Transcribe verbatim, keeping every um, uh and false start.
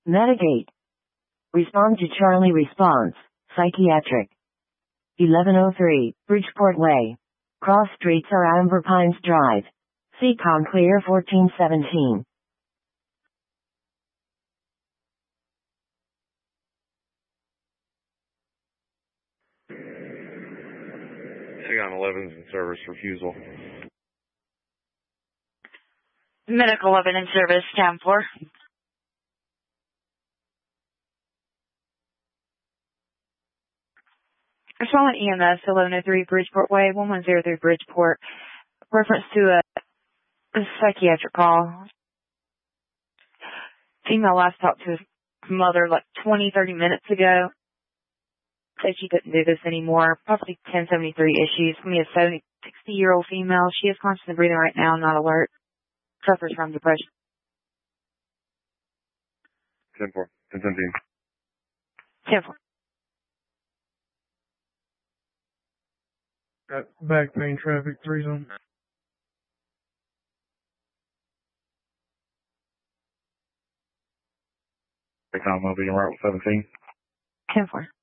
Medigate. Respond to Charlie response. Psychiatric. eleven oh three, Bridgeport Way. Cross streets are Amber Pines Drive. C C O M clear fourteen seventeen. C C O M eleven's in service, refusal. Medical eleven in service, Cam four. I saw an E M S eleven oh three Bridgeport Way, one one zero three Bridgeport. Reference to a, a psychiatric call. Female last talked to his mother like twenty, thirty minutes ago. Said she couldn't do this anymore. Probably ten seventy-three issues. Me a seventy, sixty year old female. She is constantly breathing right now, not alert. Suffers from depression. ten four, ten seventeen. ten four. Got back pain traffic, three zone. C C O M moving route seventeen. ten four.